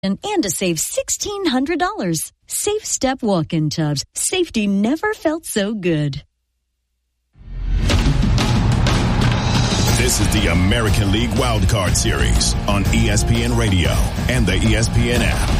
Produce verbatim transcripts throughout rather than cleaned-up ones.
and to save sixteen hundred dollars. Safe Step walk-in tubs. Safety never felt so good. This is the American League Wildcard Series on E S P N Radio and the E S P N app.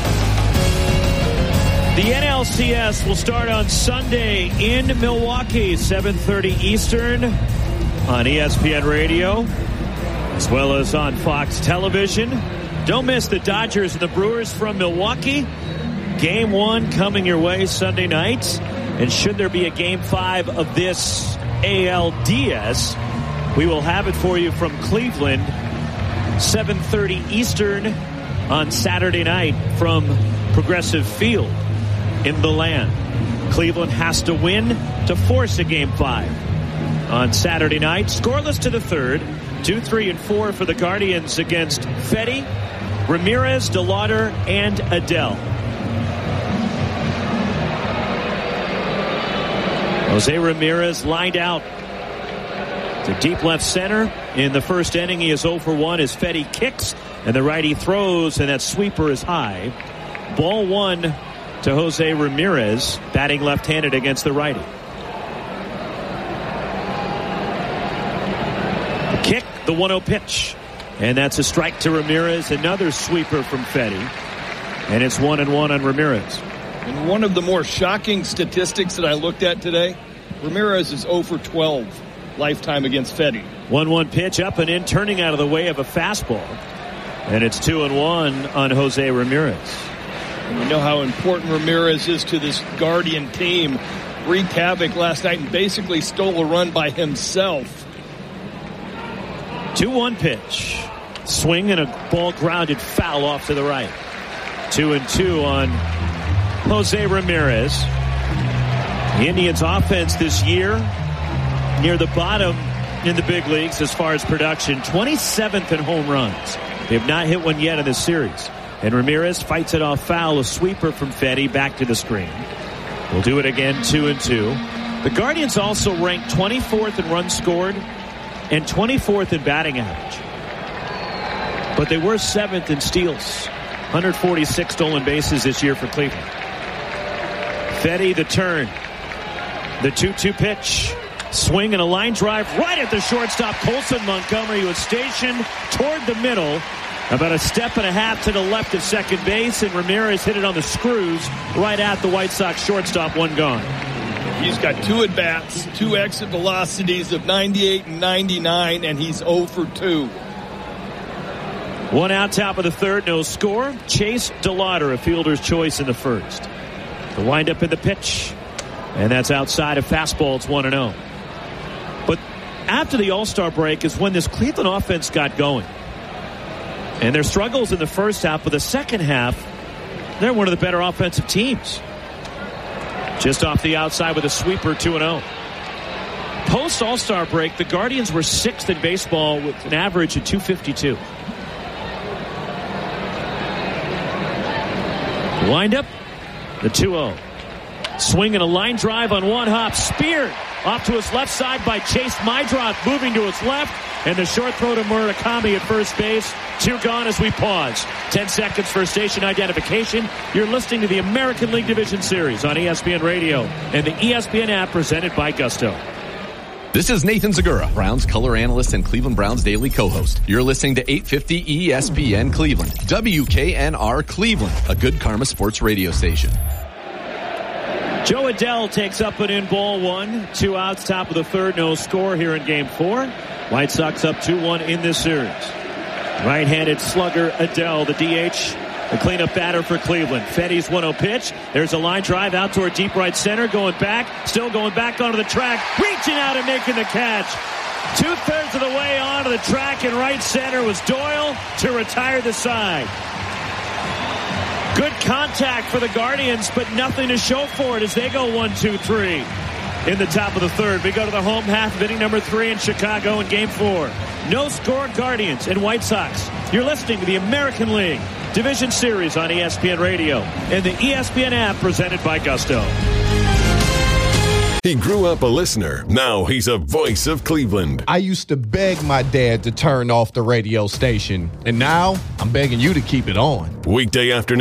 The N L C S will start on Sunday in Milwaukee, seven thirty Eastern on E S P N Radio, as well as on Fox Television. Don't miss the Dodgers and the Brewers from Milwaukee. Game one coming your way Sunday night. And should there be a game five of this A L D S, we will have it for you from Cleveland, seven thirty Eastern on Saturday night from Progressive Field in the land. Cleveland has to win to force a game five on Saturday night. Scoreless to the third. Two, three, and four for the Guardians against Fedde, Ramirez, DeLauder, and Adell. Jose Ramirez lined out to deep left center. In the first inning, he is oh for one as Fedde kicks, and the righty throws, and that sweeper is high. Ball one to Jose Ramirez, batting left-handed against the righty. The kick, the one oh pitch. And that's a strike to Ramirez. Another sweeper from Fedde. And it's one and one on Ramirez. And one of the more shocking statistics that I looked at today, Ramirez is oh for twelve lifetime against Fedde. one one pitch up and in, turning out of the way of a fastball. And it's two and one on Jose Ramirez. And we know how important Ramirez is to this Guardian team. Wreaked havoc last night and basically stole a run by himself. two one pitch. Swing and a ball grounded foul off to the right. Two and two on Jose Ramirez. The Indians' offense this year near the bottom in the big leagues as far as production. twenty-seventh in home runs. They have not hit one yet in this series. And Ramirez fights it off foul. A sweeper from Fedde back to the screen. We'll do it again, two and two. The Guardians also ranked twenty-fourth in runs scored and twenty-fourth in batting average. But they were seventh in steals. one hundred forty-six stolen bases this year for Cleveland. Fedde the turn. The two two pitch. Swing and a line drive right at the shortstop. Colson Montgomery was stationed toward the middle. About a step and a half to the left of second base. And Ramirez hit it on the screws right at the White Sox shortstop. One gone. He's got two at-bats, two exit velocities of ninety-eight and ninety-nine, and he's oh for two. One out, top of the third, no score. Chase DeLauder, a fielder's choice in the first. The windup in the pitch, and that's outside of fastball. It's one and oh. But after the All-Star break is when this Cleveland offense got going. And their struggles in the first half, but the second half, they're one of the better offensive teams. Just off the outside with a sweeper, two and oh. Post All-Star break, the Guardians were sixth in baseball with an average of two fifty-two. Wind up, the two oh. Swing and a line drive on one hop. Speared off to his left side by Chase Meidroth, moving to his left. And the short throw to Murakami at first base. Two gone as we pause. Ten seconds for station identification. You're listening to the American League Division Series on E S P N Radio and the E S P N app presented by Gusto. This is Nathan Zagura, Browns color analyst and Cleveland Browns daily co-host. You're listening to eight fifty E S P N Cleveland, W K N R Cleveland, a Good Karma sports radio station. Joe Adell takes up an in ball one. Two outs, top of the third, no score here in game four. White Sox up two one in this series. Right-handed slugger Adell, the D H, the cleanup batter for Cleveland. Fedde's one oh pitch. There's a line drive out toward deep right center, going back, still going back onto the track, reaching out and making the catch. Two-thirds of the way onto the track in right center was Doyle to retire the side. Good contact for the Guardians, but nothing to show for it as they go one, two, three in the top of the third. We go to the home half of inning number three in Chicago in game four. No score Guardians and White Sox. You're listening to the American League Division Series on E S P N Radio and the E S P N app presented by Gusto. He grew up a listener. Now he's a voice of Cleveland. I used to beg my dad to turn off the radio station, and now I'm begging you to keep it on. Weekday afternoon.